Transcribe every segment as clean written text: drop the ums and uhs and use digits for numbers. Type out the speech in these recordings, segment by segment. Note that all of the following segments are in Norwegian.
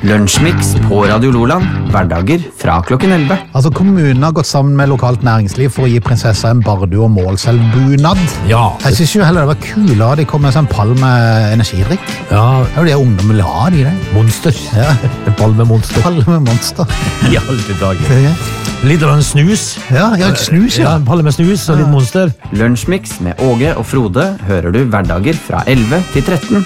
Lunsjmix på Radio Loland, hverdager fra klokken 11. Altså, kommunen har gått sammen med lokalt næringsliv for å gi prinsessa en bardu- og målselvbunad. Ja. Jeg synes jo heller det var kulere at de kom med en pall med energidrikk. Ja, Det er jo det ungdom vil ha, de det. monster. Ja. En ball med monster. Pall med monster. I alle dager. Litt av en snus. Ja, et snus, Ja, ja. en palle med snus og litt monster. Lunsjmix med Åge og Frode hører du hverdager fra 11 til 13.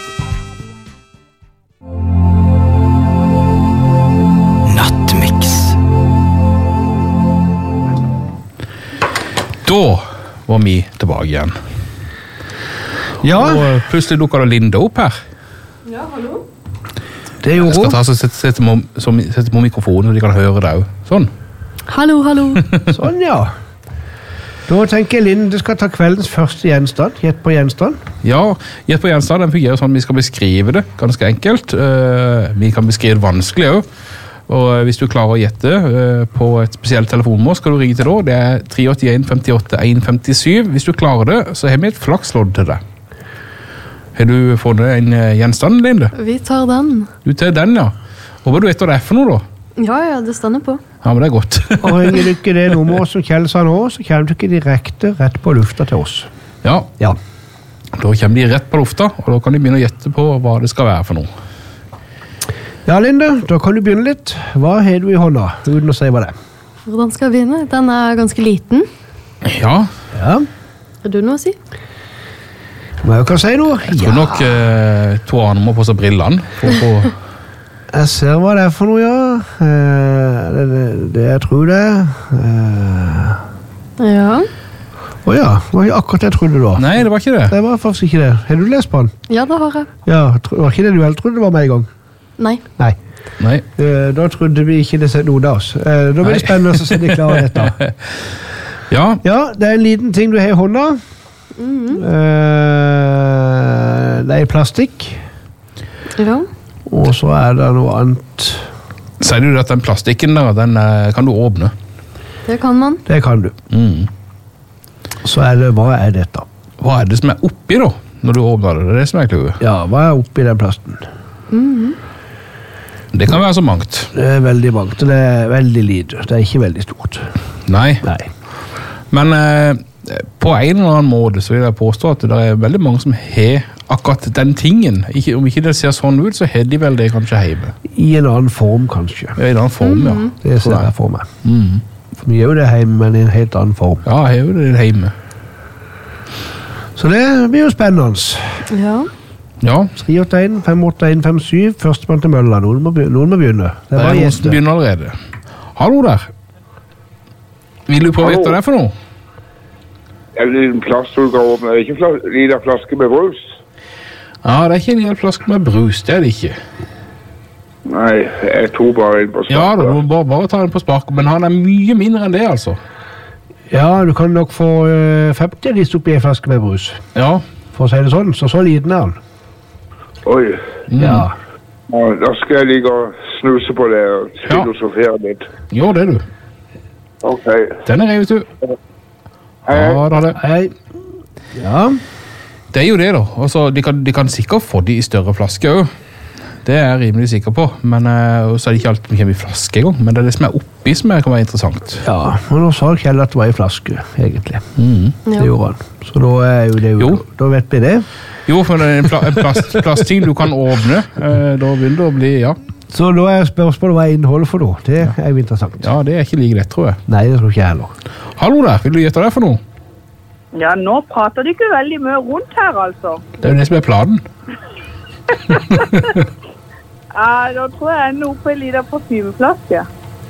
Da var vi tilbake igjen. Ja, Og plutselig dukket det Linda opp her. det Jeg gjorde skal hun. ta så sette på mikrofonen, så de kan høre det også. Sånn. Hallo, hallo. Sånn, ja. Da tenker jeg Linde skal ta kveldens første gjenstand. Gjett på gjenstand. Ja, gjett på gjenstand, den fungerer sånn at vi skal beskrive det, ganske enkelt. Vi kan beskrive det vanskelig også. Og hvis du klarer å gjette på et spesielt telefonnummer, skal du ringe til da. Det er 381 58 157. Hvis du klarer det, så har vi et flakslodd til deg. Har du funnet en gjenstand, Linde? Vi tar den. Du tar den, ja. Håper du vet hva det er for noe, da. Ja, det stender på. Ja, men det er godt. Og ringer du ikke det nummeret som Kjell sa nå, så kommer du ikke direkte rett på lufta til oss. Ja, Ja. da kommer de rett på lufta, og da kan de begynne å gjette på hva det skal være for noe. Ja, Linde, da kan du begynne litt. Hva har du i hånda, uten å si hva det er? Hvordan skal jeg begynne? Den er ganske liten. Ja, Ja, Har du noe å si? må jeg kan si noe? jeg tror nok to andre må på seg brillene for å få... Jeg ser hva det er for noe, ja. Det jeg tror det er. Ja. Åja, det var ikke akkurat det jeg trodde da. Nei, det var ikke det. Det var faktisk ikke det. Har du lest på den? Ja, det har jeg. Ja, det var ikke det du helt trodde det var med en gang. Nei. Nei. Nei. Da trodde vi ikke det noen av oss. Da blir det spennende å se de klarer dette. Ja, Ja, det er en liten ting du har i hånda. Det er i plastikk. Ja. Og så er det noe annet. sier du at den plastikken der, den kan du åpne. Det kan man. Det kan du. Så er det, hva er dette? Hva er det som er oppi da, når du åpner det? Det er det som er kluet. Ja, hva er oppi den plasten? Det kan være så mangt. Det er veldig mangt, og det er veldig lite. Det er ikke veldig stort. Nei, Nei. men på en eller annen måte så vil jeg påstå at det er veldig mange som har akkurat den tingen. Om ikke det ser sånn ut, så har de vel det kanskje hjemme. I en annen form, kanskje. I en annen form, ja. Det ser jeg for meg. For vi gjør jo det hjemme, men i en helt annen form. Ja, jeg har jo det hjemme. Så det blir jo spennende. Ja. Ja, 381 581 57, førstemann til mølla. Noen må begynne. Det det er er bare noen som gjeste. begynner allerede. Hallo der. Vil du prøve å gjette det for noe? En liten plastutgave, men det er ikke en liten flaske med brus. Ja, det er ikke en hel flaske med brus, det er det ikke. Nei, jeg tok bare en på Ja, smak. du må bare ta den på spark, men han er mye mindre enn det, altså. Ja, du kan nok få 50 av disse oppi en flaske med brus. Ja, For å si det sånn, så liten er han. Oi, Ja. ja, da skal jeg ligge og snuse på det og filosofere litt. gjør det du. Ok, Den er revet du. Ja, da det. Hei. Ja. Det er jo det da. Altså, de kan sikkert få de i større flaske også. Det er jeg rimelig sikker på. Men så er det ikke alltid vi kommer i flaske engang. Men det er det som er oppi som kan være interessant. Ja, og nå sa Kjell at det var i flaske, egentlig. Ja. Det gjorde han. Så da er jo det Jo. Da vet vi det. Jo, for det er en plastting du kan åpne. Da vil det å bli, ja. Så da er spørsmålet hva er innholdet for noe. Det er jo interessant. Ja, det er ikke like lett, tror jeg. Nei, det tror ikke jeg heller. Hallo der, vil du gjette det for noe? Ja, nå prater du ikke veldig mye rundt her, altså. Det er jo det som er planen. Ja, da tror jeg ender opp på en liten parfymeflaske.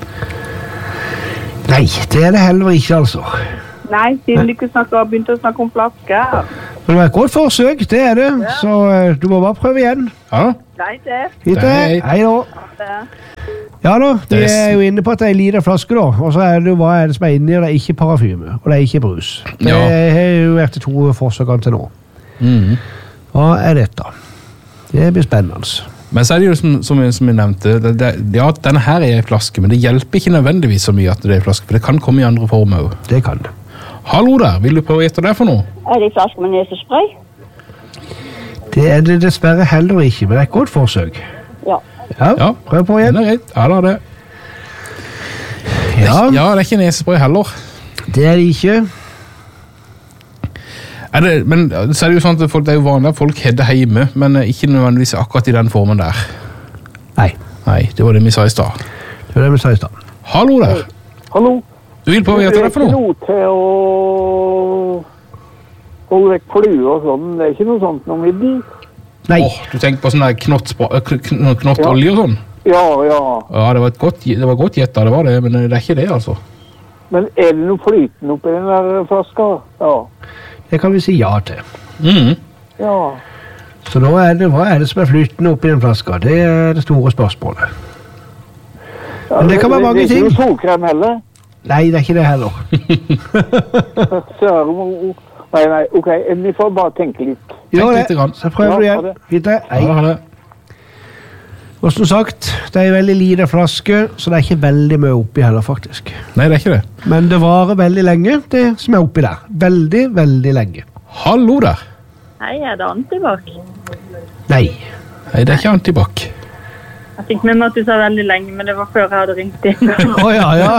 Nei, det er det heller ikke, altså. Nei, siden du ikke begynte å snakke om flaske her. Men det var et godt forsøk, det er det. Så du må bare prøve igjen. Ja, Nei, det. Hit Hei. Hei da. det. Ja da, vi Det er er jo inne på at det er en liten flaske da. Og så er det jo hva er det som er inni, og det er ikke parafyme. Og det er ikke brus. Det Ja. har jo vært de to forsøkene til nå. Hva er dette? Det blir spennende. Men så er det jo som jeg nevnte, ja, denne her er en flaske, men det hjelper ikke nødvendigvis så mye at det er en flaske, for det kan komme i andre former også. Det kan det. Hallo der, vil du prøve å gjette det for noe? Er det en flaske med nesespray? Det er det dessverre heller ikke, men det er et godt forsøk. Ja. Ja, prøv på igjen. Den er greit. Ja, da er det. Ja, Ja, det er ikke nesespray heller. det er det ikke. Men så er det jo sånn at det er jo vanlig at folk hedder hjemme, men ikke nødvendigvis akkurat i den formen der. Nei, Nei, det var det vi sa i stad. det var det vi sa i stedet. Hallo der. Hallo. Du vil prøve å gjette det for noe? Det er ikke noe til å holde vekk flue og sånn. Det er ikke noe sånt noe middel. Nei, Du tenker på sånn der knottolje og sånn? Ja. Ja, det var godt gjetta, det var det, men det er ikke det, altså. Men er det noe flytende oppi den der flaska? Ja. det kan vi si ja til. Ja. Så nå er det, hva er det som er flytende oppi den flaska? Det er det store spørsmålet. Men det kan være mange ting. Det er ikke noe solkrem heller. Nei, det er ikke det heller. Nei, ok, vi får bare tenke litt. Gjør lite grann. det, så prøver du Ja, ha igjen. det. Videre. Ja, det Nei. er det. Og som sagt, det er en veldig liten flaske, så det er ikke veldig mye oppi heller, faktisk. Nei, det er ikke det. Men det varer veldig lenge, det som er oppi der. Veldig, veldig lenge. Hallo der. Hei, er det Antibac? Nei. Nei, det er ikke Antibac. Jeg fikk med meg at du sa veldig lenge, men det var før jeg hadde ringt inn. Å ja, ja.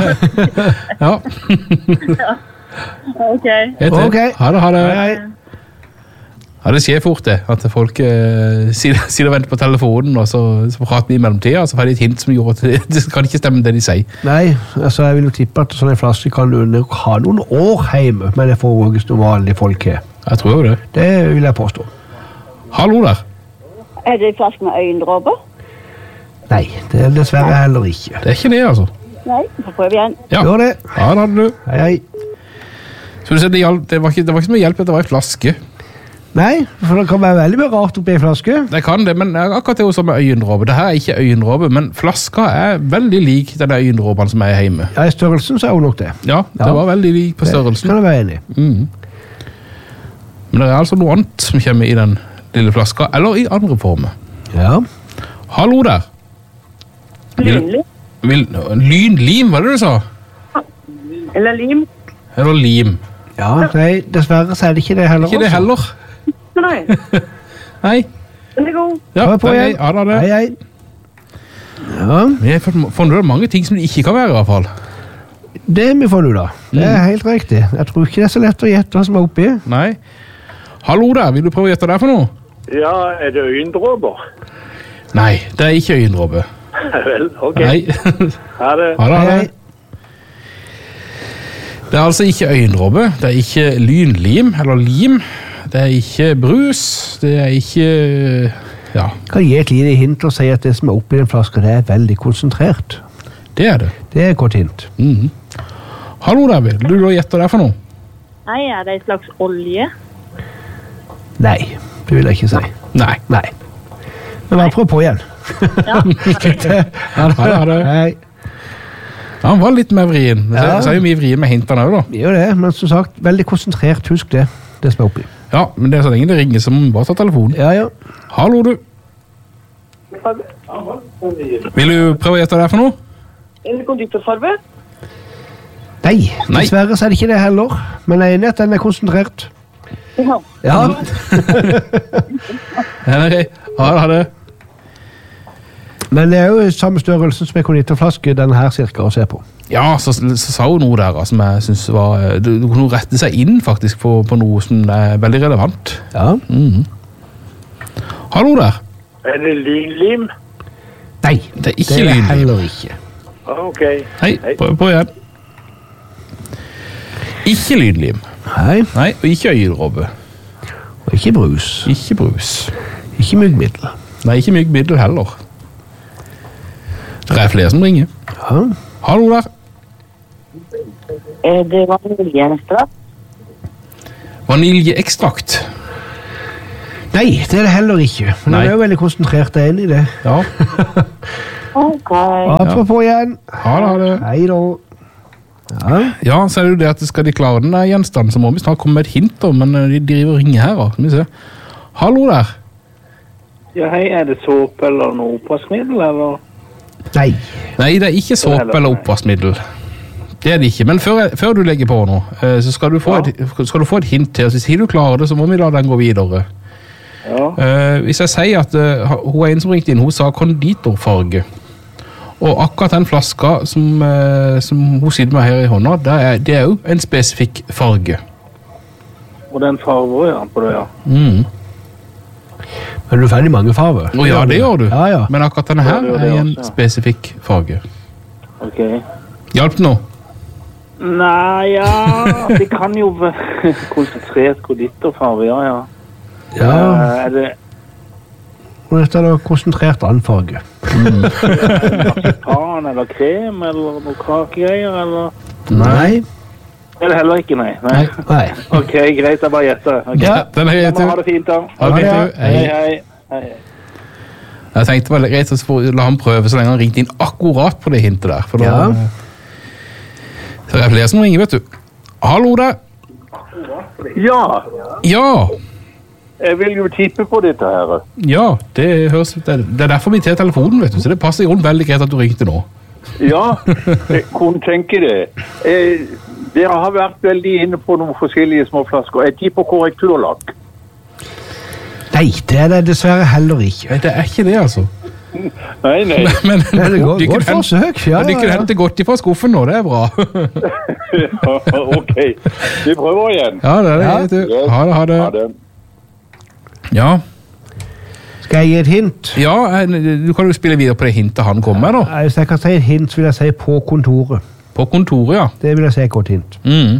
Ja. Ok. Helt det. Ok. Ha det, ha det. Hei, hei. Ja, det skjer fort det, at folk sier og venter på telefonen, og så prater vi i mellomtida, og så får de et hint som gjør at det kan ikke stemme det de sier. Nei, altså jeg vil jo tippe at sånne flasker kan du nok ha noen år hjemme, men det får også noe vanlige folk her. Jeg tror jo det. Det vil jeg påstå. Hallo der. Er det flaske med øyendråper? Nei, det er dessverre heller ikke. Det er ikke det, altså. Nei, så prøv igjen. Ja, Gjør det. ja det hadde du. Hei, hei. Så du ser, det var ikke så mye hjelp at det var en flaske. Nei, for det kan være veldig mye rart oppi en flaske. Det kan det, men akkurat det er jo som med øyendråpe. Det her er ikke øyendråpe, men flaska er veldig lik den øyendråpen som er hjemme. Ja, i størrelsen så er hun nok det. Ja, det Ja. var veldig lik på Det størrelsen. kan jeg være enig i. Men det er altså noe annet som kommer i den lille flaska, eller i andre former. Ja. Hallo der. Lynlig. Lynlim, var det du sa? Eller lim. Eller lim. Ja, nei, dessverre så er det ikke det heller. Ikke det altså. heller. Nei, Nei. den er god. Ja, Prøv på hei, igjen. ja, da, det. Hei, hei. Ja, Vi har funnet ut mange ting som det ikke kan være i hvert fall. det er vi funnet ut av. Det er helt riktig. Jeg tror ikke det er så lett å gjette hva som er oppi. Nei. Hallo der, vil du prøve å gjette det for noe? Ja, er det øyendråper? Nei, det er ikke øyendråpe. Vel, ok. Nei. Ha det. Ha det, ha Hei, det. hei. Det er altså ikke øyendråpe, det er ikke lynlim, eller lim. Det er ikke brus, det er ikke... Ja, Kan gi et lite hint og si at det som er oppi den flaska, det er veldig konsentrert. det er det. Det er et godt hint. Hallo der, vil du da gjette det for noe? Nei, er det en slags olje? Nei, det vil jeg ikke si. Nei. Nei. Men bare prøv på igjen. Ja. Ha det, ha det. Hei. Ja, han var litt mer vrien. Ja. Så er jo mye vrien med hintene også da. Vi gjør det, men som sagt, veldig konsentrert. Husk det. Det som er oppi. Ja, men det er så lenge det ringer, så må vi bare ta telefonen. Ja, ja. Hallo du. Vil du prøve å gjette det for noe? En konditorfarve? Nei, Nei. dessverre så er det ikke det heller. Men jeg er enig i at den er konsentrert. Ja. Ja. Nei, ha det. Men det er jo samme størrelsen som en konditorflaske, den her cirka, å se på. Ja, så sa hun noe der som jeg synes var... Du kunne rette seg inn faktisk på noe som er veldig relevant. Ja. Hallo der. Er det lynlim? Nei, Det er ikke det er det lynlim. heller ikke. Ok. Hei, på igjen. Ikke lynlim. Nei, Nei, og ikke øyedråpe. og ikke brus. Ikke brus. Ikke myggmiddel. Nei, ikke myggmiddel heller. Det er flere som ringer. Ja. Hallo der. Er det vaniljeekstrakt? Vaniljeekstrakt. Nei, det er det heller ikke. Men Nei. den er jo veldig konsentrert deg inn i det. Ja, Ok. Apropos igjen. ha det. Hei da. Ja. Ja, så er det jo det at skal de klare den der gjenstanden, så må vi snart komme med et hint da, men de driver og ringer her da. Skal vi se. Hallo der. Ja, hei, er det såpe eller noe oppvaskmiddel, eller? Nei. Nei, det er ikke såpe eller oppvaskmiddel. Det er det ikke, men før du legger på nå, så skal du få et hint til, og så sier du klarer det, så må vi la den gå videre. Hvis jeg sier at hun en som ringte inn, hun sa konditorfarge. Og akkurat den flaska som hun sitter med her i hånda, det er jo en spesifikk farge. Og den farver, ja, på det, ja. Men du ferdig mange farver? Ja, det gjør du. Ja. Men akkurat denne her er en spesifikk farge. Ok. Hjalp det nå? Nei, ja, det kan jo være konsentrert konditorfarve, ja. Er det... Og dette er da konsentrert anfarge. Marsipan eller krem eller noe kakegreier, eller? Nei. Eller heller ikke, nei. Ok, greit, jeg bare gjetter. Okay. Ja, den er greit. Ha det fint da. Ha det fint, hei. Jeg tenkte det var greit å la han prøve så lenge han ringte inn akkurat på det hintet der. For da, så det er flere som ringer, vet du. Hallo der. Ja. Ja. Jeg vil jo tippe på dette her. Ja, det er derfor vi tar telefonen, vet du. Så det passer jo veldig greit at du ringte nå. Ja, jeg kunne tenke det. Dere har vært veldig inne på noen forskjellige små flasker. Jeg tipper korrekturlakk. Nei, det er det dessverre heller ikke. Nei, det er ikke det, altså. Nei. Men det går godt forsøk. Ja. Du kan hente godt ifra skuffen nå, det er bra. Ok, vi prøver igjen. Ja, det er det, vet du. Ha det. Ja. Skal jeg gi et hint? Ja, du kan jo spille videre på det hintet han kom med, da. Hvis jeg kan si et hint, så vil jeg si på kontoret. På kontoret, ja. Det vil jeg si et godt hint.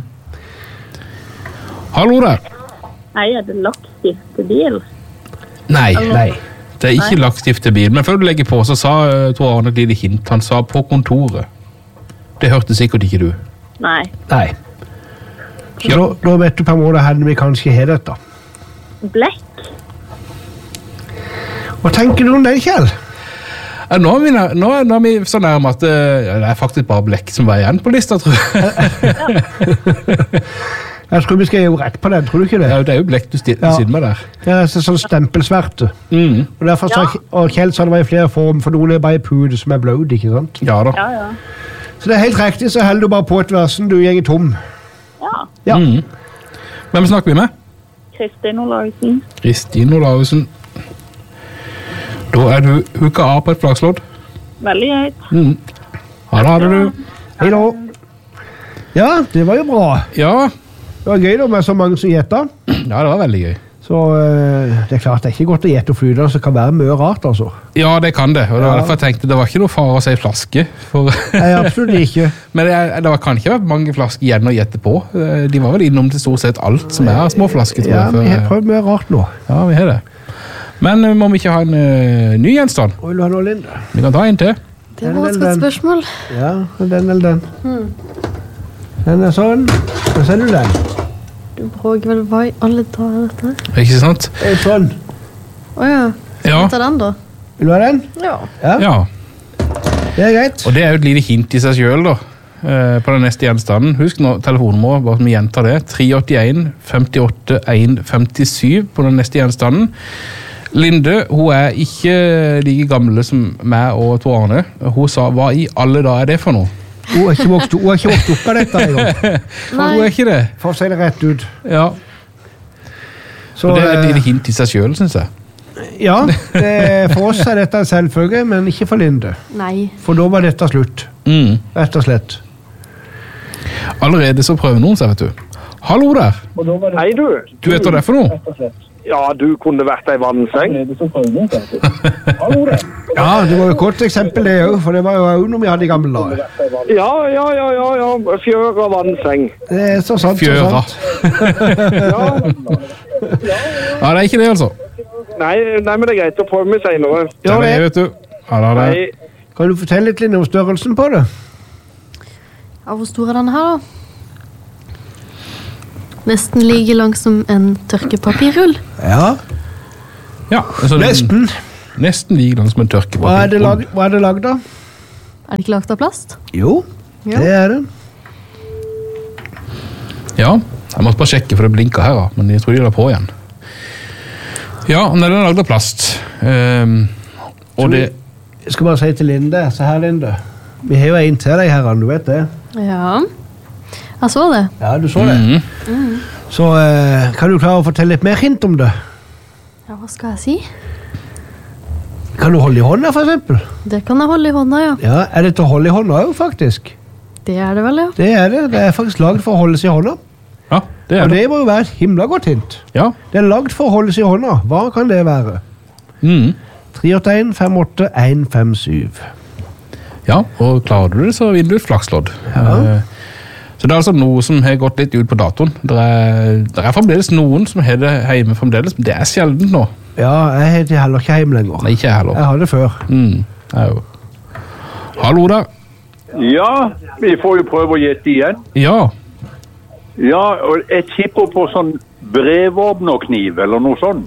Hallo der. Nei, er det lakkstift til bil? Nei. Det er ikke lakkstift til bil. Men før du legger på, så sa Tor Arne et lite hint. Han sa på kontoret. Det hørte sikkert ikke du. Nei. Så da vet du på en måte hvor vi kanskje har dette. Blekk? Hva tenker du om det, Kjell? Nå er vi så nærme at det er faktisk bare blekk som var igjen på lista, tror jeg. Jeg tror vi skal jo rett på den, tror du ikke det? Ja, det er jo blekk du sitter med der. Det er sånn stempelsverte. Og derfor og Kjell sa det var i flere form, for noen er bare pude som er blød, ikke sant? Ja da. Så det er helt riktig, så holder du bare på et versen, du gjenger tom. Ja. Hvem snakker vi med? Kristin Olavsen. Kristin Olavsen. Da er du hooket av på et flakslodd. Veldig høyt. Ha det du. Hei da. Ja, det var jo bra. Ja. Det var gøy da med så mange som gjettet. Ja, det var veldig gøy. Så det er klart det er ikke godt å gjette flyter, så det kan være mye rart, altså. Ja, det kan det. Og det var derfor jeg tenkte det var ikke noe fare å si flaske. Nei, absolutt ikke. Men det kan ikke være mange flasker igjen å gjette på. De var vel innom til stort sett alt som er små flasker, tror jeg. Ja, vi har prøvd mye rart nå. Ja, vi har det. Men må vi ikke ha en ny gjenstand? Vil du ha noe, Linda? Vi kan ta en til. Det var et godt spørsmål. Ja, den eller den. Den er sånn. Så ser du den. Du bråker vel hva i alle dager dette? Ikke sant? Det er sånn. Åja, ja. Ta den da. Vil du ha den? Ja. Det er greit. Og det er jo et lite hint i seg selv da. På den neste gjenstanden. Husk nå telefonnummeret, bare som vi gjentar det. 381 58 157 på den neste gjenstanden. Linde, hun er ikke like gamle som meg og Tor Arne. Hun sa, hva i alle dager er det for noe? Hun har ikke vokst opp av dette en gang. Hun er ikke det. For å si det rett ut. Ja. Så det er et lite hint i seg selv, synes jeg. Ja, for oss er dette en selvfølge, men ikke for Linde. Nei. For da var dette slutt. Rett og slett. Allerede så prøver noen seg, vet du. Hallo der. Hei du. Du vet hva det er for noe? Ja, du kunne vært ei vannseng. Ja, det var jo et godt eksempel det jo, for det var jo noe vi hadde i gamle dager. Ja. Fjør og vannseng. Det er så sant, Fjøra. Ja, det er ikke det altså. Nei, men det er greit å prøve med senere. Ja, det er, vet du. Ha det. Kan du fortelle litt om størrelsen på det? Ja, hvor stor er denne her da? Nesten like lang som en tørkepapirrull. Ja. Ja, altså nesten. Nesten like lang som en tørkepapirrull. Hva er det laget da? Er det ikke laget av plast? Jo, det er det. Ja, jeg måtte bare sjekke for det blinket her, men jeg tror de la på igjen. Ja, den er laget av plast. Og det... Jeg skal bare si til Linde, så her Linde. Vi har jo en til deg her, du vet det. Ja, jeg så det. Ja, du så det. Så kan du klare å fortelle litt mer hint om det? Ja, hva skal jeg si? Kan du holde i hånda, for eksempel? Det kan jeg holde i hånda, ja. Ja, er det til å holde i hånda også, faktisk? Det er det vel, ja. Det er det. Det er faktisk laget for å holdes i hånda. Ja, det Og det må jo være et himla godt hint. Ja. Det er laget for å holdes i hånda. Hva kan det være? 381 58 157. Ja, og klarer du det, så vinner du et flakslodd. Så det er altså noe som har gått litt ut på datoen. Det er fremdeles noen som har det hjemme fremdeles, men det er sjeldent nå. Ja, jeg har det heller ikke hjemme lenger. Nei, ikke jeg heller. Jeg har det før. Det er jo. Hallo da. Ja, vi får jo prøve å gjette igjen. Ja. Ja, og jeg tipper på sånn brevåpnerkniv eller noe sånt.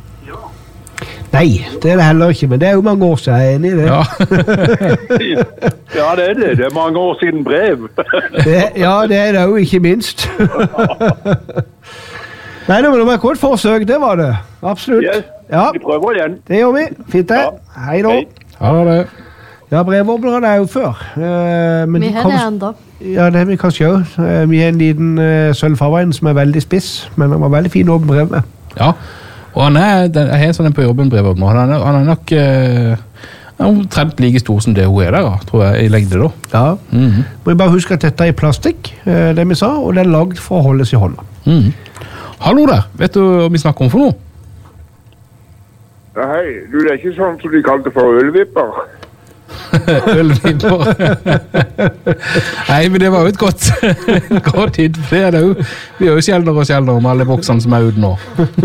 Nei, det er det heller ikke, men det er jo mange år siden jeg er enig i det. Ja. Ja, det er det. Det er mange år siden brev. Ja, det er det jo ikke minst. Nei, det var et godt forsøk, det var det. Absolutt. Yes, Ja, vi prøver igjen. det gjør vi. Fint det. Hei da. Ja, det er det. Ja, brevåpneren er jo før. Men Vi de har kom- det enda. Ja, det har vi kanskje også. Vi har en liten sølvfarve en som er veldig spiss, men han var veldig fin å åpne brev med. Ja, og jeg har sånn en på jobben brevåpner. Han er nok omtrent like stor som det hun er der, da, tror jeg, i lengde da. Ja. Må jeg bare huske at dette er i plastikk, det vi sa, og det er laget for å holdes i hånda. Hallo der, vet du hva vi snakker om for noe? Ja, hei, du, det er ikke sånn som de kalte for ølvipper. Ølvipper. Nei, men det var jo et godt hint, for det er det jo. Vi er jo sjeldnere og sjeldnere med alle boksene som er ute nå.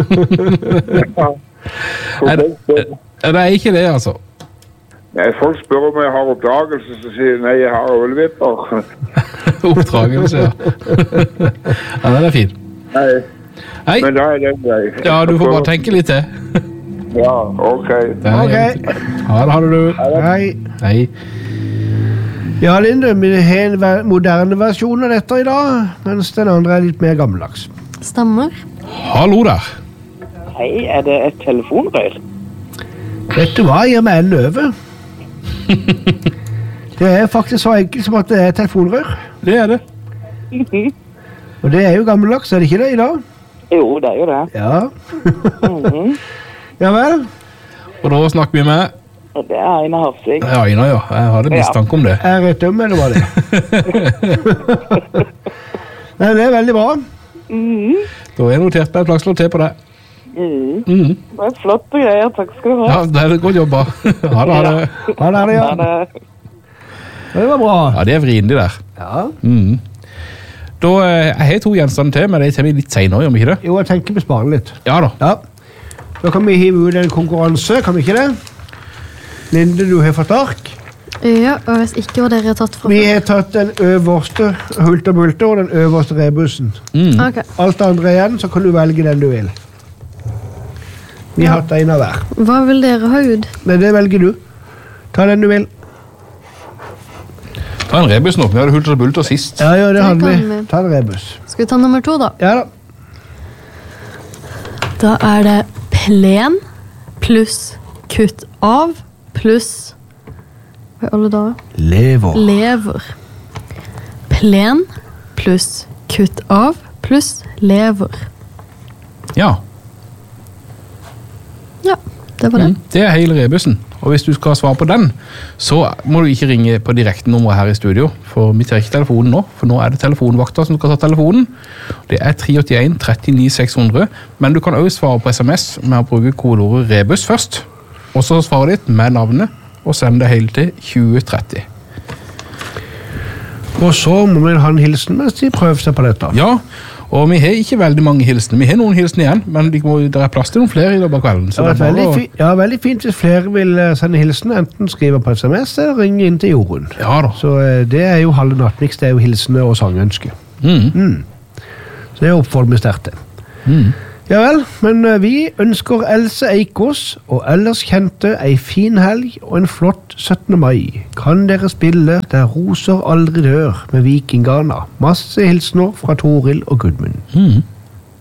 Det er ikke det, altså. Nei, folk spør om jeg har oppdagelse, så sier jeg nei, jeg har ølvipper. Oppdragelse, ja. Ja, den er fin. Nei, men da er det grei. Ja, du får bare tenke litt til. Ja, ok. Ha det du. Hei. Hei. Ja, Linde, vi har en moderne versjon av dette i dag, mens den andre er litt mer gammeldags. Stemmer. Hallo der. Hei, er det et telefonrør? Vet du hva, jeg gir meg en over. Det er faktisk så enkelt som at det er telefonrør. Det er det. Og det er jo gammeldags, er det ikke det i dag? Jo, det er jo det. Ja. Ja vel? Og da snakker vi med... Det er Einar Hafsing. Ja, Einar, ja. Jeg hadde mistanke om det. Er jeg rett om, eller var det? Nei, det er veldig bra. Da har jeg notert meg et flakslåd til på det. Det er flott og greier, takk skal du ha. Ja, det er godt jobba. Ha det, ha det. Ha det, ja. Det var bra. Ja, det er vrien de der. Ja. Da, jeg har 2 gjenstander til, men det tar vi litt senere, gjør vi ikke det? Jo, jeg tenker vi sparer litt. Ja da. Ja. Da kan vi hive ut en konkurranse, kan vi ikke det? Linde, du har fått ark. Ja, og hvis ikke hva dere har tatt fra Vi har tatt den øverste hult og bulter og den øverste rebussen. Ok. Alt det andre igjen, så kan du velge den du vil. Vi har hatt en av hver. Hva vil dere ha ut? Men det velger du. Ta den du vil. Ta en rebus nå, vi hadde hult og bulter sist. Ja, det Det hadde kan vi. vi. Ta en rebus. Skal vi ta nummer 2 da? Ja da. Da er det plen pluss kutt av pluss hva er alle dager? Lever. Lever. Plen pluss kutt av pluss lever. Ja. Ja, det var det. Det er hele rebusen. Og hvis du skal svare på den, så må du ikke ringe på direkte nummer her i studio, for vi tar ikke telefonen nå, for nå er det telefonvakter som skal ta telefonen. Det er 381 39 600, men du kan også svare på SMS med å bruke kodeordet rebus først, og så svare ditt med navnet, og send det hele til 2030. Og så må vi ha en hilsen mens de prøver seg på dette. Ja, og vi har ikke veldig mange hilsener. Vi har noen hilsener igjen, men det er plass til noen flere i løpet av kvelden. Så Det det var er bare å... ja, veldig fint hvis flere vil sende hilsen, enten skrive på SMS eller ringe inn til Jorunn. Ja da. Så det er jo halve nattmix, det er jo hilsene og sangønske. Så det oppfordrer vi sterkt til. Ja vel, men vi ønsker Else Eikås og ellers kjente ei fin helg og en flott 17. mai. Kan dere spille Der roser aldri dør med Vikingana? Masse hilsener fra Toril og Gudmund.